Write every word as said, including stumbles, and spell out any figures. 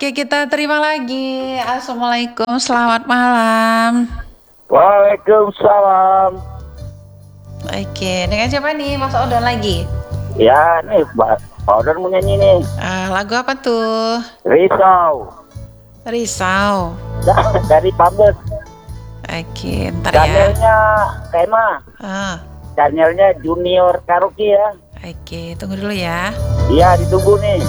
Oke, kita terima lagi. Assalamualaikum, selamat malam. Waalaikumsalam. Oke, dengan siapa nih? Mas Odon lagi? Ya, nih Pak Odon mau nyanyi nih. Ah, lagu apa tuh? Risau. Risau. Dari Pambes. Oke, ntar ya. Channelnya Kema. Ah, Channelnya Junior Karaoke ya. oke, tunggu dulu ya. Iya, ditunggu nih.